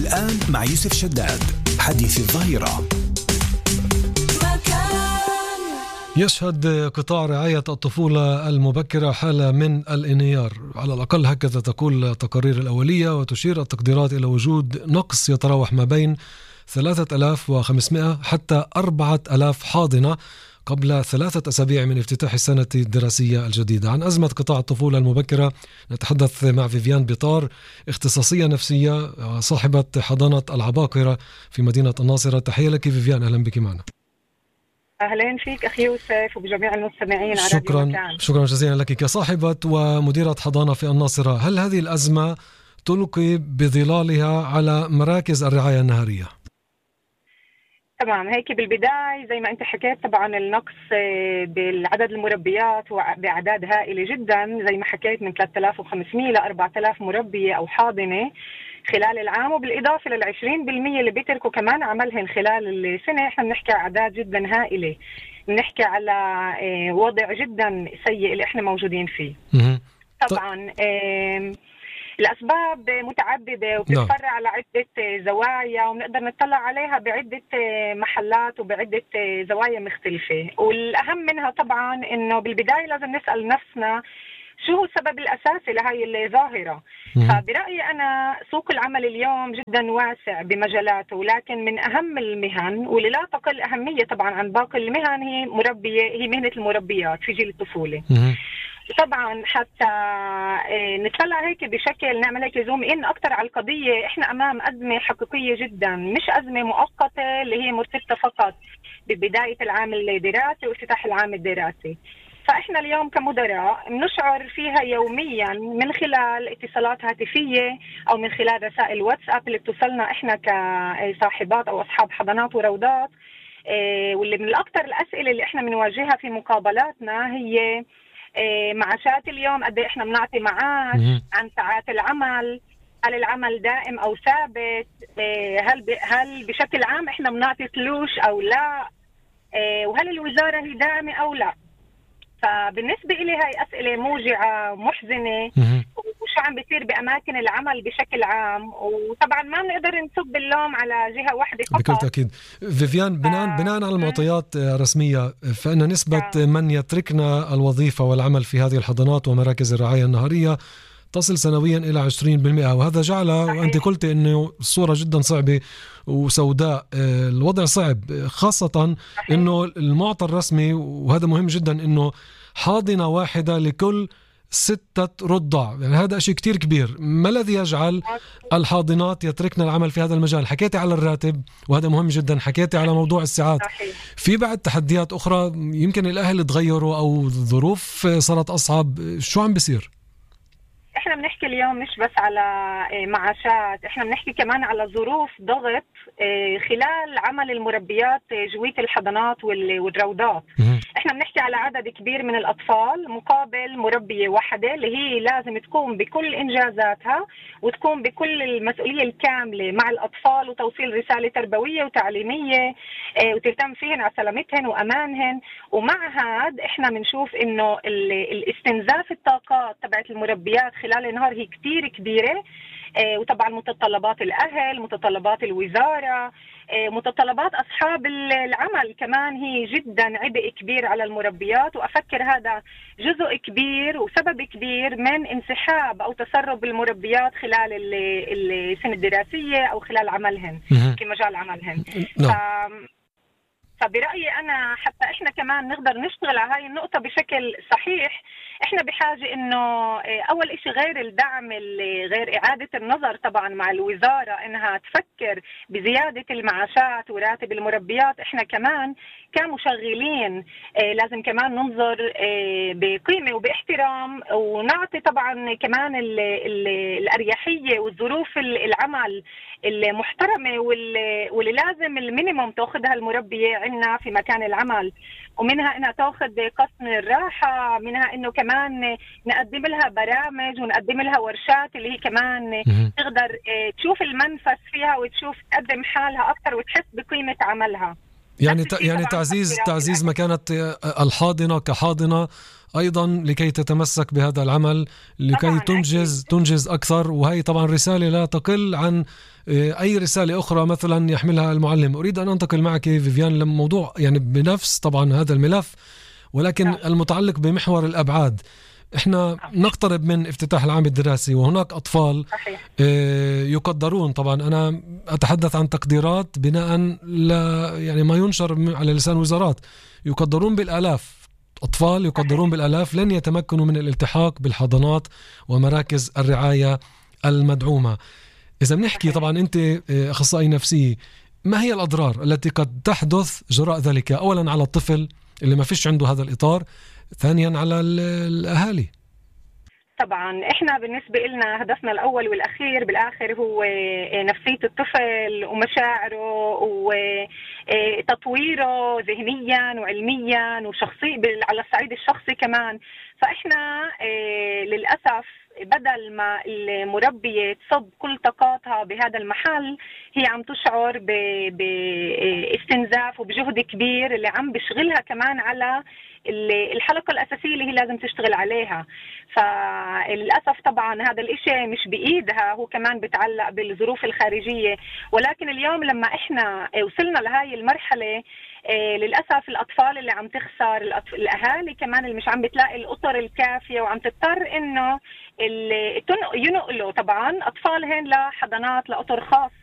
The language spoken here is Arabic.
والآن مع يوسف شداد حديث الظهيرة. يشهد قطاع رعاية الطفولة المبكرة حالة من الانهيار، على الأقل هكذا تقول التقارير الأولية، وتشير التقديرات إلى وجود نقص يتراوح ما بين 3500 حتى 4000 حاضنة قبل 3 أسابيع من افتتاح السنة الدراسية الجديدة. عن أزمة قطاع الطفولة المبكرة نتحدث مع فيفيان بيطار، اختصاصية نفسية صاحبة حضانة العباقرة في مدينة الناصرة. تحية لك فيفيان، أهلا بك معنا. أهلا فيك أخي يوسف وبجميع المستمعين على راديو مكان. شكرا جزيلا لك كصاحبة ومديرة حضانة في الناصرة. هل هذه الأزمة تلقي بظلالها على مراكز الرعاية النهارية؟ تمام، هيك بالبداية زي ما أنت حكيت طبعا النقص بالعدد المربيات وبأعداد هائلة جدا، زي ما حكيت من 3500 ل 4000 مربية أو حاضنة خلال العام، وبالإضافة لل20% اللي بيتركوا كمان عملهن خلال السنة. احنا بنحكي أعداد جدا هائلة، بنحكي على وضع جدا سيء اللي احنا موجودين فيه. طبعا الأسباب متعددة وبتتفرع على عدة زوايا، وبنقدر نطلع عليها بعدة محلات وبعدة زوايا مختلفة، والأهم منها طبعا إنه بالبداية لازم نسأل نفسنا شو هو السبب الأساسي لهاي الظاهرة. فبرأيي أنا سوق العمل اليوم جدا واسع بمجالاته، ولكن من أهم المهن واللي لا تقل أهمية طبعا عن باقي المهن هي مهنة المربيات في جيل الطفولة. طبعا حتى نطلع هيك بشكل نعمل هيك زوم إن أكتر على القضية، إحنا أمام أزمة حقيقية جدا، مش أزمة مؤقتة اللي هي مرتبطة فقط ببداية العام الدراسي وافتتاح العام الدراسي. فإحنا اليوم كمدراء بنشعر فيها يوميا من خلال اتصالات هاتفية أو من خلال رسائل واتساب اللي بتوصلنا إحنا كصاحبات أو أصحاب حضانات وروضات. واللي من الأكثر الأسئلة اللي إحنا بنواجهها في مقابلاتنا هي معاشات اليوم، قد إحنا بنعطي معاش، عن ساعات العمل، هل العمل دائم أو ثابت، هل بشكل عام إحنا بنعطي فلوس أو لا، وهل الوزارة هي داعمة أو لا. فبالنسبة إلي هاي أسئلة موجعة محزنة، وشو عم بيصير بأماكن العمل بشكل عام، وطبعا ما بنقدر نصب اللوم على جهة واحدة فقط. بكل تأكيد فيفيان، بناء على المعطيات الرسمية، فإن نسبة من يتركنا الوظيفة والعمل في هذه الحضانات ومراكز الرعاية النهارية تصل سنويا إلى 20%، وهذا جعل، وأنت قلت أنه الصورة جدا صعبة وسوداء، الوضع صعب، خاصة أنه المعطى الرسمي، وهذا مهم جدا، أنه حاضنة واحدة لكل 6 رضع. يعني هذا شيء كتير كبير. ما الذي يجعل الحاضنات يتركنا العمل في هذا المجال؟ حكيتي على الراتب وهذا مهم جدا، حكيتي على موضوع الساعات، في بعد تحديات أخرى، يمكن الأهل تغيروا أو الظروف صارت أصعب. شو عم بيصير؟ احنا بنحكي اليوم مش بس على معاشات، احنا بنحكي كمان على ظروف ضغط خلال عمل المربيات جوية الحضانات والروضات. احنا بنحكي على عدد كبير من الأطفال مقابل مربية واحدة اللي هي لازم تقوم بكل إنجازاتها وتقوم بكل المسؤولية الكاملة مع الأطفال وتوصيل رسالة تربوية وتعليمية وتهتم فيهن على سلامتهن وأمانهن. ومع هذا احنا بنشوف انه الاستنزاف الطاقات تبعت المربيات خلال النهار هي كتير كبيرة، وطبعا متطلبات الأهل، متطلبات الوزارة، متطلبات أصحاب العمل كمان هي جدا عبء كبير على المربيات. وأفكر هذا جزء كبير وسبب كبير من انسحاب أو تسرب المربيات خلال السنة الدراسية أو خلال عملهن في مجال عملهن. فبرأيي أنا حتى إحنا كمان نقدر نشتغل على هاي النقطة بشكل صحيح، إحنا بحاجة إنه أول إشي غير الدعم، غير إعادة النظر طبعا مع الوزارة إنها تفكر بزيادة المعاشات وراتب المربيات، إحنا كمان كمشغلين لازم كمان ننظر بقيمة وباحترام، ونعطي طبعا كمان الأريحية والظروف العمل المحترمة واللي لازم المينيموم تأخذها المربية عنا في مكان العمل، ومنها إنها تأخذ قسط من الراحة، منها إنه كمان نقدم لها برامج ونقدم لها ورشات اللي هي كمان تقدر تشوف المنفس فيها وتشوف تقدم حالها أكتر وتحس بقيمة عملها. يعني تعزيز مكانة الحاضنة كحاضنة أيضا لكي تتمسك بهذا العمل، لكي تنجز أكثر. وهي طبعا رسالة لا تقل عن أي رسالة أخرى مثلا يحملها المعلم. أريد أن أنتقل معك فيفيان لموضوع يعني بنفس طبعا هذا الملف، ولكن المتعلق بمحور الأبعاد. احنا نقترب من افتتاح العام الدراسي، وهناك أطفال يقدرون، طبعا أنا أتحدث عن تقديرات بناء لا يعني ما ينشر على لسان وزارات، يقدرون بالآلاف، أطفال يقدرون بالآلاف لن يتمكنوا من الالتحاق بالحضانات ومراكز الرعاية المدعومة. إذا بنحكي طبعا أنت أخصائي نفسي، ما هي الأضرار التي قد تحدث جراء ذلك؟ أولا على الطفل اللي ما فيش عنده هذا الإطار، ثانيا على الأهالي. طبعا احنا بالنسبة لنا هدفنا الأول والأخير بالآخر هو نفسية الطفل ومشاعره وتطويره ذهنيا وعلميا وشخصي على الصعيد الشخصي كمان. فاحنا للأسف بدل ما المربية تصب كل طاقاتها بهذا المحل، هي عم تشعر باستنزاف وبجهد كبير اللي عم بشغلها كمان على الحلقة الأساسية اللي هي لازم تشتغل عليها. فللأسف طبعا هذا الإشي مش بإيدها، هو كمان بتعلق بالظروف الخارجية. ولكن اليوم لما إحنا وصلنا لهاي المرحلة، للأسف الأطفال اللي عم تخسر، الأهالي كمان اللي مش عم بتلاقي الأطر الكافية وعم تضطر إنه ينقلوا طبعا أطفالهن لحضانات لأطر خاص